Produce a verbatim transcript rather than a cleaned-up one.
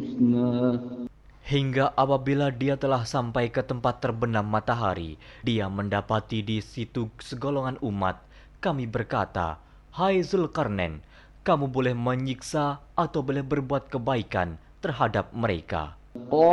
الحسنى. Hingga apabila dia telah sampai ke tempat terbenam matahari, dia mendapati di situ segolongan umat. Kami berkata, "Hai Zulkarnain, kamu boleh menyiksa atau boleh berbuat kebaikan terhadap mereka."